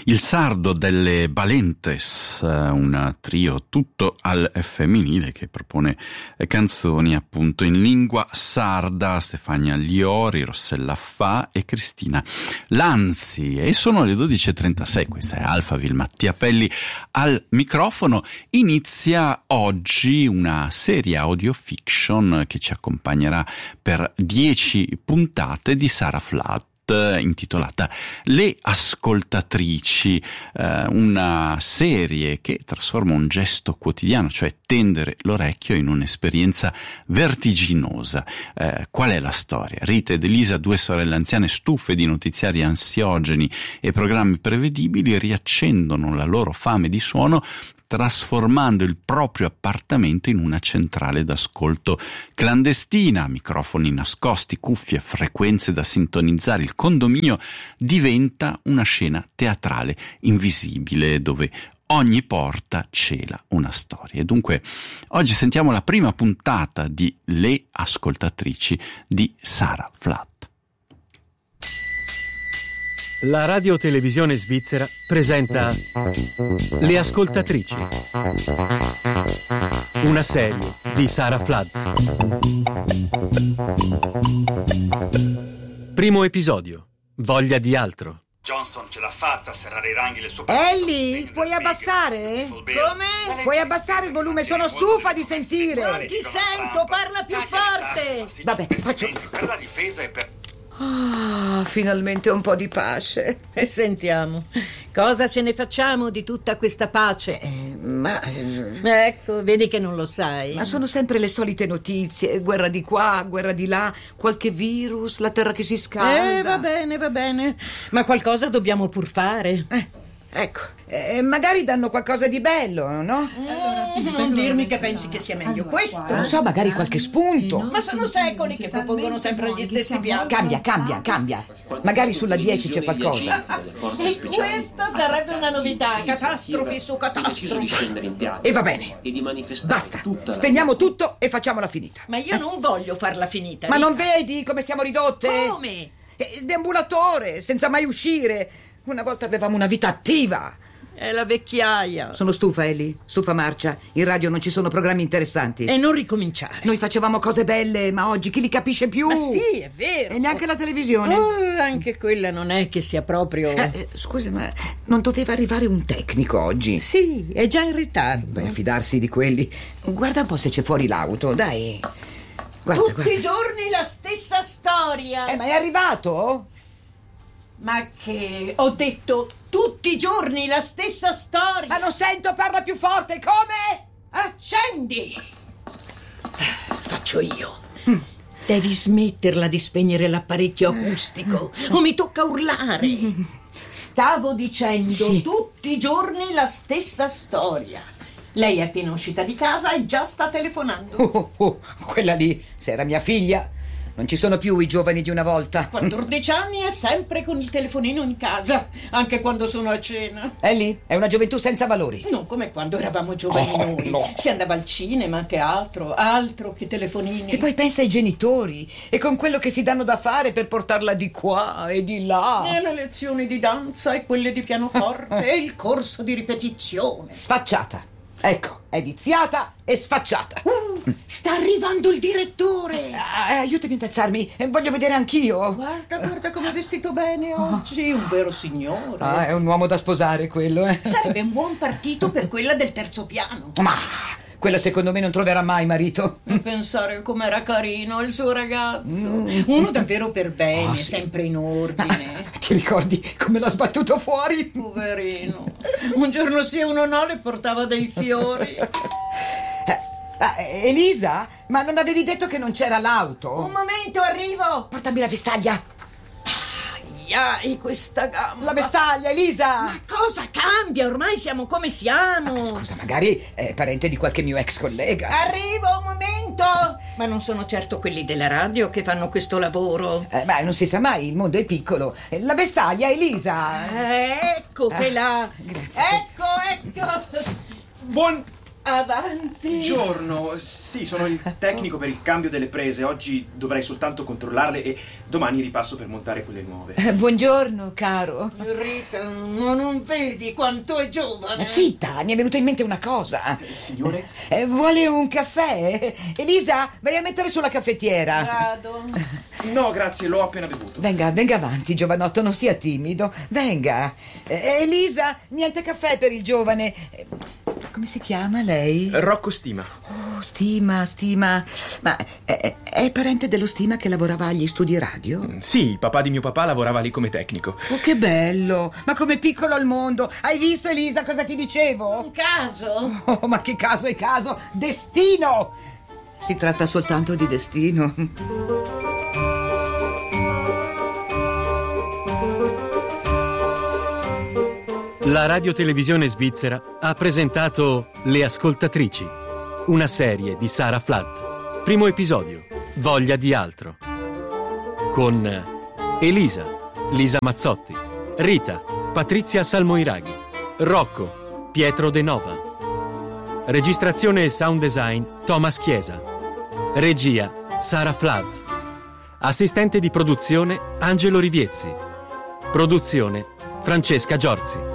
Il sardo delle Balentes, un trio tutto al femminile che propone canzoni appunto in lingua sarda. Stefania Liori, Rossella Fa e Cristina Lanzi. E sono le 12.36, questa è Alphaville. Mattia Pelli al microfono. Inizia oggi una serie audio fiction che ci accompagnerà per 10 puntate di Sara Flatt, intitolata Le Ascoltatrici, una serie che trasforma un gesto quotidiano, cioè tendere l'orecchio, in un'esperienza vertiginosa. Qual è la storia? Rita ed Elisa, due sorelle anziane stufe di notiziari ansiogeni e programmi prevedibili, riaccendono la loro fame di suono trasformando il proprio appartamento in una centrale d'ascolto clandestina. Microfoni nascosti, cuffie, frequenze da sintonizzare. Il condominio diventa una scena teatrale invisibile dove ogni porta cela una storia. E dunque oggi sentiamo la prima puntata di Le Ascoltatrici di Sara Flatt. La radiotelevisione svizzera presenta Le Ascoltatrici, una serie di Sara Flatt. Primo episodio: Voglia di altro. Johnson ce l'ha fatta a serrare i ranghi del suo Ellie, puoi abbassare? Come? Puoi abbassare il volume, sono stufa di sentire. Non ti sento, parla più forte. Vabbè, faccio. Per la difesa e per... Ah, finalmente un po' di pace. E sentiamo, cosa ce ne facciamo di tutta questa pace? Ecco, vedi che non lo sai. Ma sono sempre le solite notizie, guerra di qua, guerra di là, qualche virus, la terra che si scalda. Va bene, ma qualcosa dobbiamo pur fare. Ecco, magari danno qualcosa di bello, no? Non dirmi che pensi che sia meglio questo. Non so, magari qualche spunto. Ma sono secoli che propongono sempre gli stessi piani. Cambia. Magari sulla 10 c'è qualcosa. E questa sarebbe una novità. Catastrofi su catastrofi. E va bene. Basta, spegniamo tutto e facciamola finita. Ma io non voglio farla finita. Ma non vedi come siamo ridotte? Come? Deambulatore, senza mai uscire. Una volta avevamo una vita attiva. È la vecchiaia. Sono stufa, Ellie. Stufa marcia. In radio non ci sono programmi interessanti. E non ricominciare. Noi facevamo cose belle, ma oggi chi li capisce più? Ma sì, è vero. E neanche la televisione. Anche quella non è che sia proprio... Scusa, ma non doveva arrivare un tecnico oggi? Sì, è già in ritardo. Beh, fidarsi di quelli. Guarda un po' se c'è fuori l'auto, dai. Guarda. I giorni la stessa storia. Ma è arrivato? Ma che... Ho detto tutti i giorni la stessa storia. Ma lo sento, parla più forte, come? Accendi! Faccio io. Devi smetterla di spegnere l'apparecchio acustico o mi tocca urlare. Stavo dicendo tutti i giorni la stessa storia. Lei è appena uscita di casa e già sta telefonando. Quella lì, se era mia figlia. Non ci sono più i giovani di una volta. 14 anni e sempre con il telefonino in casa, anche quando sono a cena. Ellie, è una gioventù senza valori. Non come quando eravamo giovani noi. No. Si andava al cinema, che altro che telefonini. E poi pensa ai genitori e con quello che si danno da fare per portarla di qua e di là. E le lezioni di danza e quelle di pianoforte e il corso di ripetizione. Sfacciata. Ecco, è viziata e sfacciata. Sta arrivando il direttore. Aiutami ad alzarmi, voglio vedere anch'io. Guarda come è vestito bene oggi, un vero signore. È un uomo da sposare quello, Sarebbe un buon partito per quella del terzo piano. Ma quella secondo me non troverà mai marito. A pensare com'era carino il suo ragazzo. Uno davvero per bene, sempre in ordine. Ti ricordi come l'ha sbattuto fuori? Poverino. Un giorno sì e uno no le portava dei fiori. Elisa? Ma non avevi detto che non c'era l'auto? Un momento, arrivo. Portami la vestaglia. Ai, questa gamba. La vestaglia, Elisa! Ma cosa cambia? Ormai siamo come siamo. Scusa, magari è parente di qualche mio ex collega. Arrivo, un momento. Ma non sono certo quelli della radio che fanno questo lavoro. Ma non si sa mai, il mondo è piccolo. La vestaglia, Elisa! Ecco che là. Grazie. Ecco. Avanti. Buongiorno, sì, sono il tecnico per il cambio delle prese. Oggi dovrei soltanto controllarle e domani ripasso per montare quelle nuove. Buongiorno, caro. Rita, non vedi quanto è giovane? Zitta, mi è venuta in mente una cosa. Signore? Vuole un caffè? Elisa, vai a mettere sulla caffettiera. Vado. No, grazie, l'ho appena bevuto. Venga avanti, giovanotto, non sia timido. Venga. Elisa, niente caffè per il giovane. Come si chiama lei? Rocco Stima. Oh, Stima. Ma è parente dello Stima che lavorava agli studi radio? Sì, il papà di mio papà lavorava lì come tecnico. Oh, che bello! Ma com'è piccolo il mondo! Hai visto, Elisa, cosa ti dicevo? Un caso? Oh, ma che caso è caso? Destino! Si tratta soltanto di destino. La radiotelevisione svizzera ha presentato Le Ascoltatrici, una serie di Sara Flood. Primo episodio, Voglia di altro. Con Elisa, Lisa Mazzotti, Rita, Patrizia Salmoiraghi, Rocco, Pietro De Nova. Registrazione e sound design, Thomas Chiesa. Regia, Sara Flood. Assistente di produzione, Angelo Riviezzi. Produzione, Francesca Giorzi.